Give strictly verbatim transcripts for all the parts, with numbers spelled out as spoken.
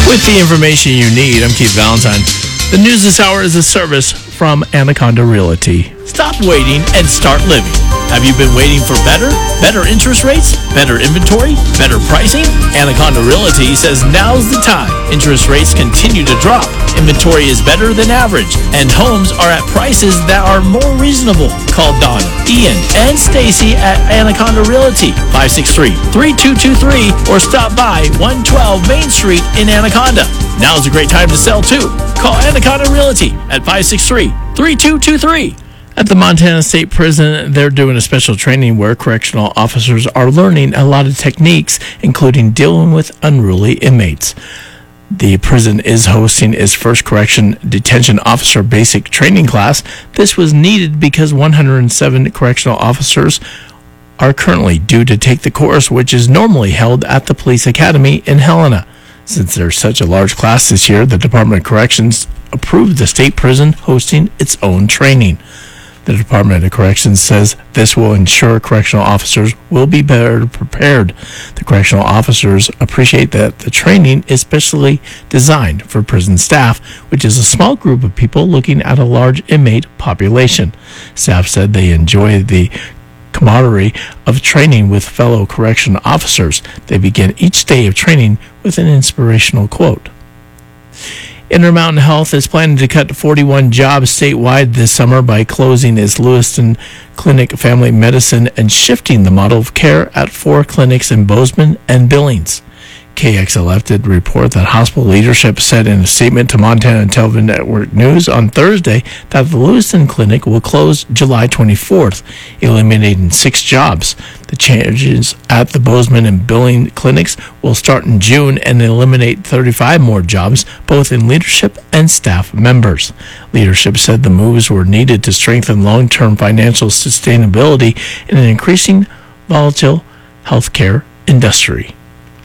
With the information you need, I'm Keith Valentine. The news this hour is a service from Anaconda Realty. Stop waiting and start living. Have you been waiting for better? Better interest rates? Better inventory? Better pricing? Anaconda Realty says now's the time. Interest rates continue to drop. Inventory is better than average. And homes are at prices that are more reasonable. Call Donna, Ian, and Stacy at Anaconda Realty, five six three, three two two three, or stop by one twelve Main Street in Anaconda. Now's a great time to sell too. Call Anaconda Realty at five six three, three two two three. At the Montana State Prison, they're doing a special training where correctional officers are learning a lot of techniques, including dealing with unruly inmates. The prison is hosting its first correction detention officer basic training class. This was needed because one hundred seven correctional officers are currently due to take the course, which is normally held at the Police Academy in Helena. Since there's such a large class this year, the Department of Corrections approved the state prison hosting its own training. The Department of Corrections says this will ensure correctional officers will be better prepared. The correctional officers appreciate that the training is specially designed for prison staff, which is a small group of people looking at a large inmate population. Staff said they enjoy the camaraderie of training with fellow correction officers. They begin each day of training with an inspirational quote. Intermountain Health is planning to cut forty-one jobs statewide this summer by closing its Lewiston Clinic Family Medicine and shifting the model of care at four clinics in Bozeman and Billings. K X L F did report that hospital leadership said in a statement to Montana Television Network News on Thursday that the Lewiston Clinic will close July twenty-fourth, eliminating six jobs. The changes at the Bozeman and Billings clinics will start in June and eliminate thirty-five more jobs, both in leadership and staff members. Leadership said the moves were needed to strengthen long-term financial sustainability in an increasing volatile healthcare industry.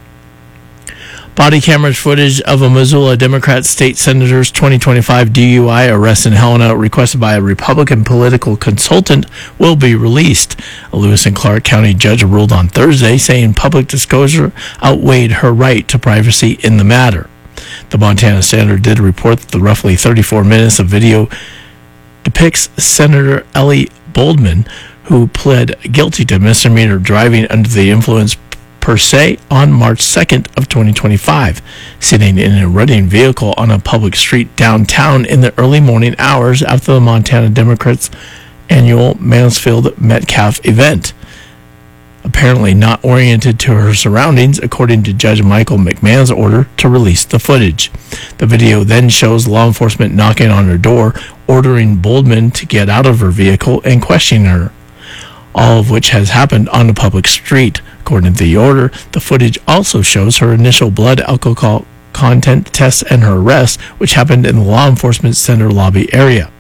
Body camera footage of a Missoula Democrat state senator's twenty twenty-five D U I arrest in Helena, requested by a Republican political consultant, will be released. A Lewis and Clark County judge ruled on Thursday, saying public disclosure outweighed her right to privacy in the matter. The Montana Standard did report that the roughly thirty-four minutes of video depicts Senator Ellie Boldman, who pled guilty to misdemeanor driving under the influence per se on March second of twenty twenty-five, sitting in a running vehicle on a public street downtown in the early morning hours after the Montana Democrats' annual Mansfield-Metcalf event. Apparently not oriented to her surroundings, according to Judge Michael McMahon's order to release the footage. The video then shows law enforcement knocking on her door, ordering Boldman to get out of her vehicle and questioning her, all of which has happened on a public street. According to the order, the footage also shows her initial blood alcohol content tests and her arrest, which happened in the law enforcement center lobby area.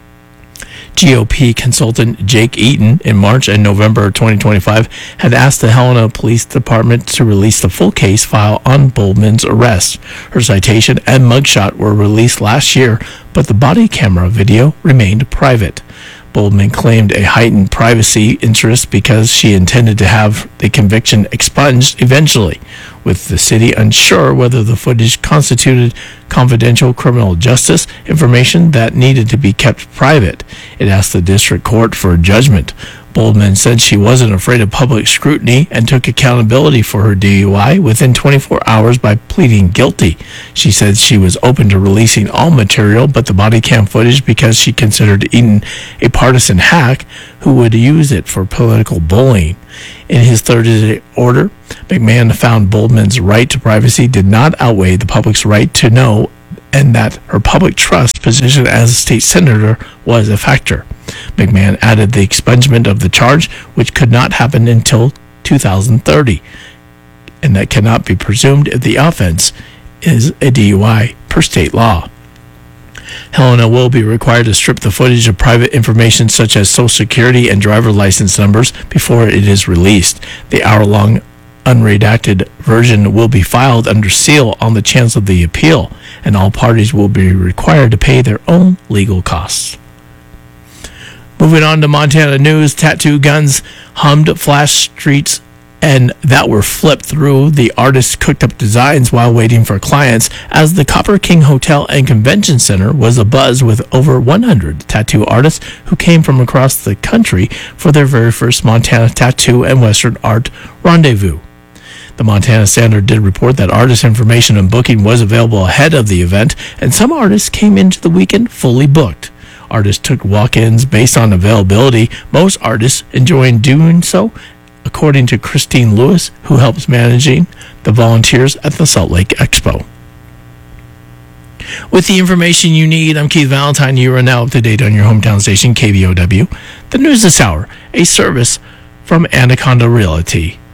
G O P consultant Jake Eaton in March and November twenty twenty-five had asked the Helena Police Department to release the full case file on Boldman's arrest. Her citation and mugshot were released last year, but the body camera video remained private. Boldman claimed a heightened privacy interest because she intended to have the conviction expunged eventually, with the city unsure whether the footage constituted confidential criminal justice information that needed to be kept private. It asked the district court for a judgment. Boldman said she wasn't afraid of public scrutiny and took accountability for her D U I within twenty-four hours by pleading guilty. She said she was open to releasing all material but the body cam footage because she considered Eaton a partisan hack who would use it for political bullying. In his Thursday order, McMahon found Boldman's right to privacy did not outweigh the public's right to know, and that her public trust position as a state senator was a factor. McMahon added the expungement of the charge, which could not happen until two thousand thirty, and that cannot be presumed if the offense is a D U I per state law. Helena will be required to strip the footage of private information such as Social Security and driver license numbers before it is released. The hour-long unredacted version will be filed under seal on the chance of the appeal, and all parties will be required to pay their own legal costs. Moving on to Montana news, tattoo guns hummed Flash Street's and that were flipped through. The artists cooked up designs while waiting for clients, as the Copper King Hotel and Convention Center was abuzz with over one hundred tattoo artists who came from across the country for their very first Montana Tattoo and Western Art Rendezvous. The Montana Standard did report that artist information and booking was available ahead of the event, and some artists came into the weekend fully booked. Artists took walk-ins based on availability, most artists enjoying doing so, according to Christine Lewis, who helps managing the volunteers at the Salt Lake Expo. With the information you need, I'm Keith Valentine. You are now up to date on your hometown station, K V O W. The News This Hour, a service from Anaconda Realty.